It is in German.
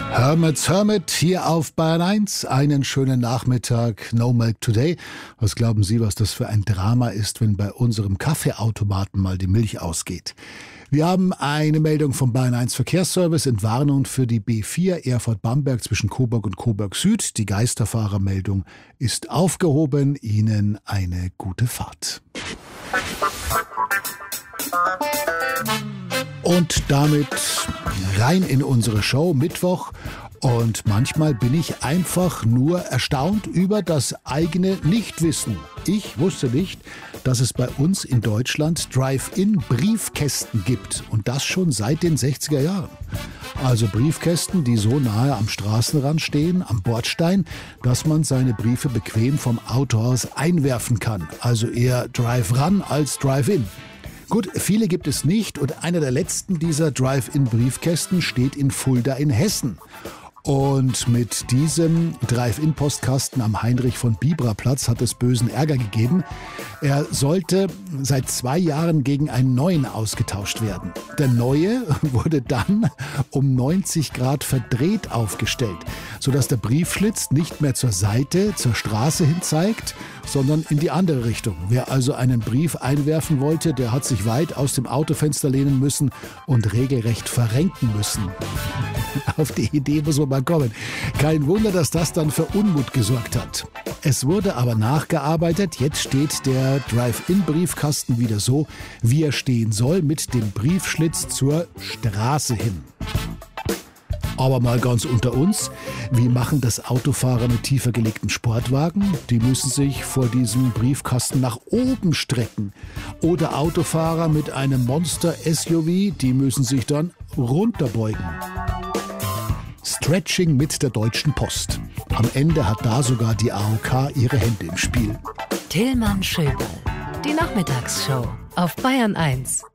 Hermits Hermit hier auf Bayern 1. Einen schönen Nachmittag. No Milk Today. Was glauben Sie, was das für ein Drama ist, wenn bei unserem Kaffeeautomaten mal die Milch ausgeht? Wir haben eine Meldung vom Bayern 1 Verkehrsservice, Entwarnung für die B4 Erfurt-Bamberg zwischen Coburg und Coburg Süd. Die Geisterfahrermeldung ist aufgehoben. Ihnen eine gute Fahrt. Und damit rein in unsere Show Mittwoch. Und manchmal bin ich einfach nur erstaunt über das eigene Nichtwissen. Ich wusste nicht, dass es bei uns in Deutschland Drive-In-Briefkästen gibt. Und das schon seit den 60er Jahren. Also Briefkästen, die so nahe am Straßenrand stehen, am Bordstein, dass man seine Briefe bequem vom Autohaus einwerfen kann. Also eher Drive-Run als Drive-In. Gut, viele gibt es nicht und einer der letzten dieser Drive-In-Briefkästen steht in Fulda in Hessen. Und mit diesem Drive-In-Postkasten am Heinrich-von-Bibra-Platz hat es bösen Ärger gegeben. Er sollte seit 2 Jahren gegen einen neuen ausgetauscht werden. Der neue wurde dann um 90 Grad verdreht aufgestellt, sodass der Briefschlitz nicht mehr zur Seite, zur Straße hin zeigt, sondern in die andere Richtung. Wer also einen Brief einwerfen wollte, der hat sich weit aus dem Autofenster lehnen müssen und regelrecht verrenken müssen. Auf die Idee muss man mal kommen. Kein Wunder, dass das dann für Unmut gesorgt hat. Es wurde aber nachgearbeitet. Jetzt steht der Drive-In-Briefkasten wieder so, wie er stehen soll, mit dem Briefschlitz zur Straße hin. Aber mal ganz unter uns, wie machen das Autofahrer mit tiefer gelegten Sportwagen? Die müssen sich vor diesem Briefkasten nach oben strecken. Oder Autofahrer mit einem Monster-SUV, die müssen sich dann runterbeugen. Stretching mit der Deutschen Post. Am Ende hat da sogar die AOK ihre Hände im Spiel. Tillmann Schöberl, die Nachmittagsshow auf Bayern 1.